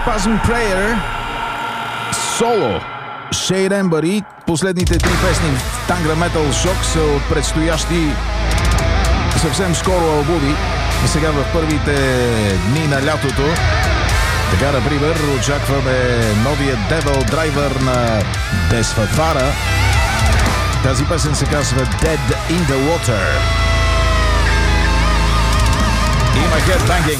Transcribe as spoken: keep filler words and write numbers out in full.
Spasm Prayer, соло Shade Ember и последните три песни в Tangra Metal Shock са от предстоящи съвсем скоро албуми. И сега в първите дни на лятото, така например, очакваме новия Devil Driver на Desfafara. Тази песен се казва Dead in the Water. Има Headbanging.